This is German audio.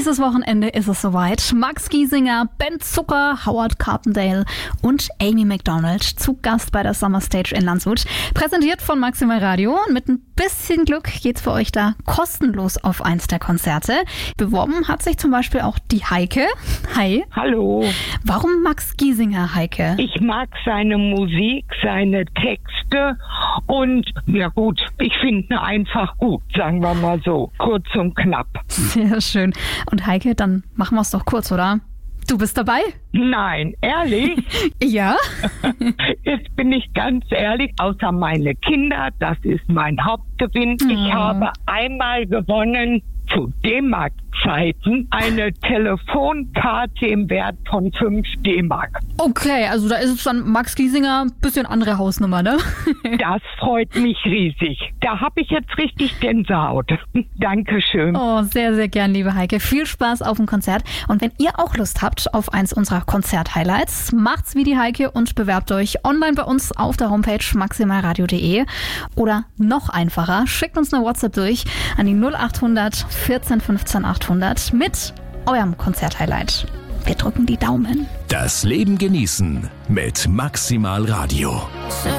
Dieses Wochenende ist es soweit. Max Giesinger, Ben Zucker, Howard Carpendale und Amy Macdonald zu Gast bei der Summer Stage in Landshut. Präsentiert von Maximal Radio. Und mit ein bisschen Glück geht's für euch da kostenlos auf eins der Konzerte. Beworben hat sich zum Beispiel auch die Heike. Hi. Hallo. Warum Max Giesinger, Heike? Ich mag seine Musik, seine Texte und ja gut, ich finde ihn einfach gut, sagen wir mal so, kurz und knapp. Sehr schön. Und Heike, dann machen wir es doch kurz, oder? Du bist dabei? Nein, ehrlich? Ja. Jetzt bin ich ganz ehrlich, außer meine Kinder, das ist mein Hauptgewinn. Ich habe einmal gewonnen, zu D-Mark-Zeiten, eine Telefonkarte im Wert von 5 D-Mark. Okay, also da ist es dann Max Giesinger ein bisschen andere Hausnummer, ne? Das freut mich riesig. Da habe ich jetzt richtig Gänsehaut. Dankeschön. Oh, sehr, sehr gern, liebe Heike. Viel Spaß auf dem Konzert. Und wenn ihr auch Lust habt auf eins unserer Konzert-Highlights, macht's wie die Heike und bewerbt euch online bei uns auf der Homepage maximalradio.de. Oder noch einfacher, schickt uns eine WhatsApp durch an die 0800 14 15 800 mit eurem Konzert-Highlight. Wir drücken die Daumen. Das Leben genießen mit Maximal Radio.